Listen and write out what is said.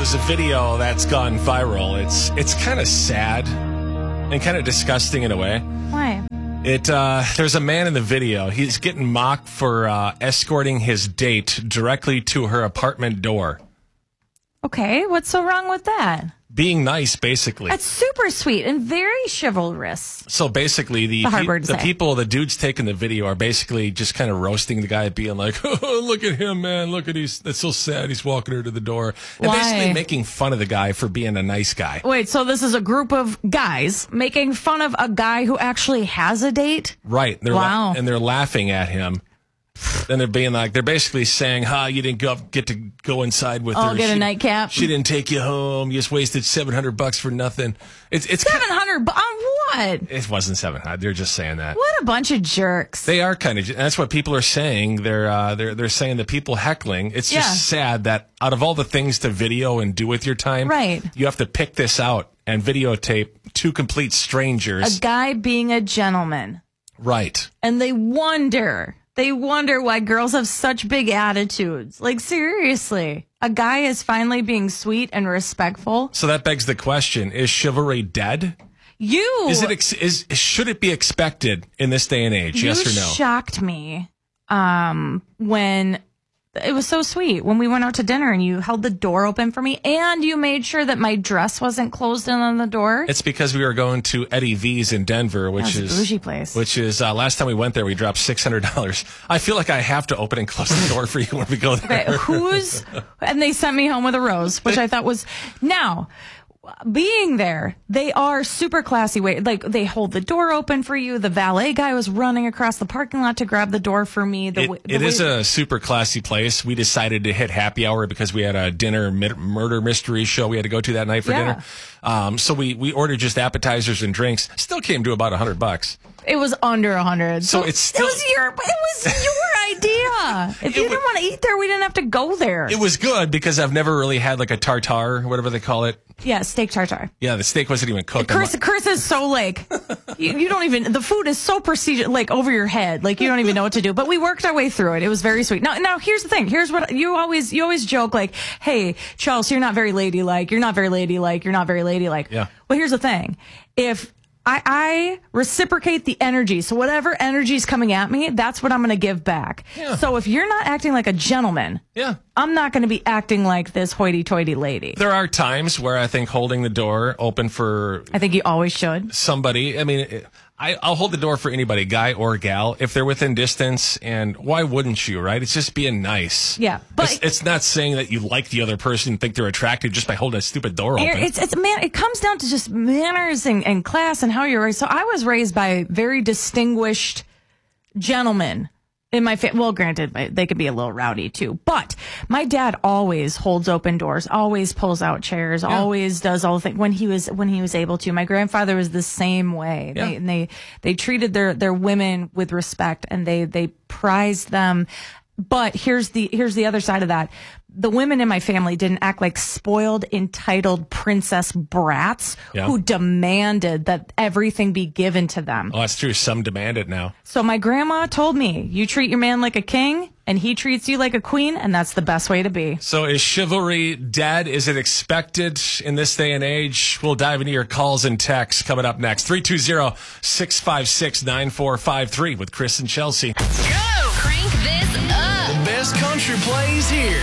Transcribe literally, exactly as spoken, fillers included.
There's a video that's gone viral. It's it's kind of sad and kind of disgusting in a way. Why? It uh, there's a man in the video. He's getting mocked for uh, escorting his date directly to her apartment door. Okay, what's so wrong with that? Being nice, basically. That's super sweet and very chivalrous. So basically, the The hard pe- word to the say. people, the dudes taking the video are basically just kind of roasting the guy, being like, "Oh, look at him, man! Look at he's that's so sad. He's walking her to the door," and Why? basically making fun of the guy for being a nice guy. Wait, so this is a group of guys making fun of a guy who actually has a date? Right? They're Wow. la- and they're laughing at him. Then they're being like, they're basically saying, "Ha, you didn't go get to go inside with Oh, her. get a She- nightcap? She didn't take you home. You just wasted seven hundred bucks for nothing." It's it's seven hundred bu- on what? it wasn't seven hundred. They're just saying that. What a bunch of jerks. They are kind of. That's what people are saying. They're uh, they're they're saying that people heckling. It's just Yeah. sad that out of all the things to video and do with your time, Right. you have to pick this out and videotape two complete strangers. A guy being a gentleman. Right. And they wonder, they wonder why girls have such big attitudes. Like, seriously, a guy is finally being sweet and respectful. So that begs the question: is chivalry dead? You, Is it ex- is should it be expected in this day and age? you Yes or no? shocked me um, when it was so sweet when we went out to dinner and you held the door open for me and you made sure that my dress wasn't closed in on the door. It's because we were going to Eddie V's in Denver, which That was a is bougie place. Which is uh, last time we went there, we dropped six hundred dollars. I feel like I have to open and close the door for you when we go there. Okay, who's and they sent me home with a rose, which I thought was now being there. They are super classy. Way like they hold the door open for you. The valet guy was running across the parking lot to grab the door for me. The, It, wa- the it way- is a super classy place. We decided to hit happy hour because we had a dinner mid- murder mystery show we had to go to that night for Yeah. dinner. Um, so we, we ordered just appetizers and drinks. Still came to about a hundred bucks. It was under a hundred. So it's still- it was your it was your idea. If you It didn't wa- want to eat there, we didn't have to go there. It was good because I've never really had like a tartare, whatever they call it. yeah, steak tartare. Yeah, the steak wasn't even cooked. Chris, Chris is so like, you, you don't even, the food is so procedure, like over your head. Like you don't even know what to do. But we worked our way through it. It was very sweet. Now, now here's the thing. Here's what you always, you always joke like, hey, Charles, you're not very ladylike. You're not very ladylike. You're not very ladylike. Yeah. Well, here's the thing. If I, I reciprocate the energy, so whatever energy is coming at me, that's what I'm going to give back. Yeah. So if you're not acting like a gentleman, Yeah. I'm not going to be acting like this hoity-toity lady. There are times where I think holding the door open for I think you always should. somebody, I mean, it- I, I'll hold the door for anybody, guy or gal, if they're within distance. And why wouldn't you, right? It's just being nice. Yeah, but- it's, it's not saying that you like the other person and think they're attractive just by holding a stupid door open. It's it's man. It comes down to just manners and, and class and how you're raised. So I was raised by very distinguished gentlemen in my family. Well, granted, my- they could be a little rowdy too, but my dad always holds open doors, always pulls out chairs, always does all the things when he was when he was able to. My grandfather was the same way. Yeah. They, and they they treated their their women with respect and they they prized them. But here's the here's the other side of that. The women in my family didn't act like spoiled, entitled princess brats Yeah. who demanded that everything be given to them. Oh, that's true. Some demand it now. So my grandma told me, you treat your man like a king and he treats you like a queen, and that's the best way to be. So is chivalry dead? Is it expected in this day and age? We'll dive into your calls and texts coming up next. three two zero, six five six, nine four five three with Chris and Chelsea. Go! Crank this up! The best country plays here.